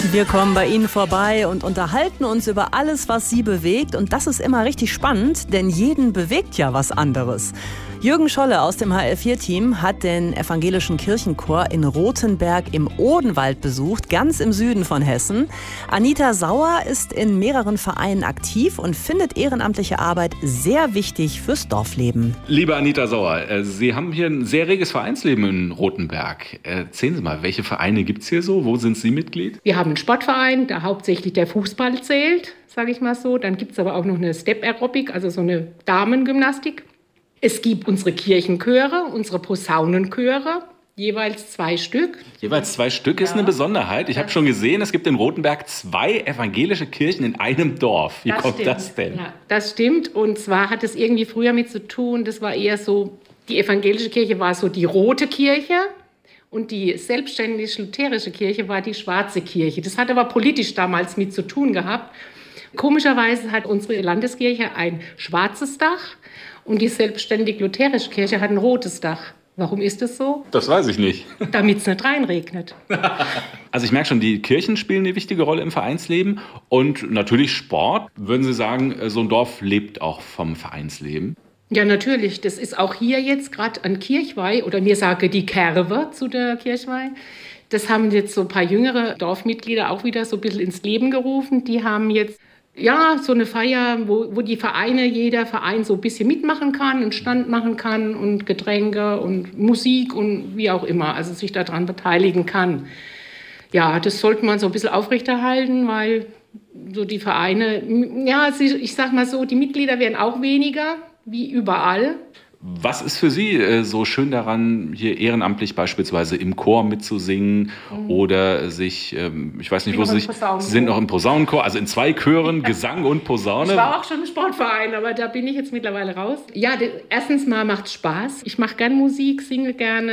Wir kommen bei Ihnen vorbei und unterhalten uns über alles, was Sie bewegt. Und das ist immer richtig spannend, denn jeden bewegt ja was anderes. Jürgen Scholle aus dem HR4-Team hat den evangelischen Kirchenchor in Rothenberg im Odenwald besucht, ganz im Süden von Hessen. Anita Sauer ist in mehreren Vereinen aktiv und findet ehrenamtliche Arbeit sehr wichtig fürs Dorfleben. Liebe Anita Sauer, Sie haben hier ein sehr reges Vereinsleben in Rothenberg. Erzählen Sie mal, welche Vereine gibt es hier so? Wo sind Sie Mitglied? Wir haben einen Sportverein, da hauptsächlich der Fußball zählt, sage ich mal so. Dann gibt es aber auch noch eine Step-Aerobic, also so eine Damengymnastik. Es gibt unsere Kirchenchöre, unsere Posaunenchöre, jeweils 2 Stück. Jeweils 2 Stück ist eine Besonderheit. Ich habe schon gesehen, es gibt in Rothenberg 2 evangelische Kirchen in einem Dorf. Wie kommt das denn? Ja, das stimmt. Und zwar hat es irgendwie früher mit zu tun, das war eher so, die evangelische Kirche war so die rote Kirche und die selbstständige lutherische Kirche war die schwarze Kirche. Das hat aber politisch damals mit zu tun gehabt. Komischerweise hat unsere Landeskirche ein schwarzes Dach und die selbstständig lutherische Kirche hat ein rotes Dach. Warum ist das so? Das weiß ich nicht. Damit es nicht reinregnet. Also ich merke schon, die Kirchen spielen eine wichtige Rolle im Vereinsleben und natürlich Sport. Würden Sie sagen, so ein Dorf lebt auch vom Vereinsleben? Ja, natürlich. Das ist auch hier jetzt gerade an Kirchweih, oder mir sage die Kerwe zu der Kirchweih. Das haben jetzt so ein paar jüngere Dorfmitglieder auch wieder so ein bisschen ins Leben gerufen. Die haben jetzt so eine Feier, wo die Vereine, jeder Verein so ein bisschen mitmachen kann, einen Stand machen kann und Getränke und Musik und wie auch immer, also sich daran beteiligen kann. Ja, das sollte man so ein bisschen aufrechterhalten, weil so die Vereine, ich sag mal so, die Mitglieder werden auch weniger, wie überall. Was ist für Sie so schön daran, hier ehrenamtlich beispielsweise im Chor mitzusingen oder sich, ich weiß nicht, wo Sie sind noch im Posaunenchor, also in 2 Chören, Gesang und Posaune? Ich war auch schon im Sportverein, aber da bin ich jetzt mittlerweile raus. Ja, erstens mal macht es Spaß. Ich mache gern Musik, singe gerne.